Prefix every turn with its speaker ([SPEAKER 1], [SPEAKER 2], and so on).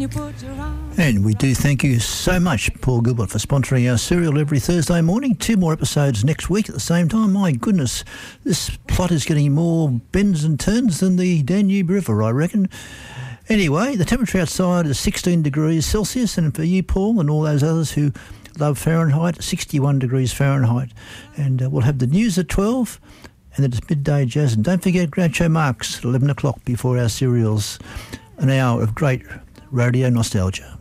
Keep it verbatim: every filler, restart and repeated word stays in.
[SPEAKER 1] you put your arms.
[SPEAKER 2] And we do thank you so much, Paul Gilbert, for sponsoring our serial every Thursday morning. Two more episodes next week at the same time. My goodness, this plot is getting more bends and turns than the Danube River, I reckon. Anyway, the temperature outside is sixteen degrees Celsius, and for you, Paul, and all those others who love Fahrenheit, sixty-one degrees Fahrenheit. And uh, we'll have the news at twelve, and then it's midday jazz. And don't forget Groucho Marx at eleven o'clock before our serials. An hour of great radio nostalgia.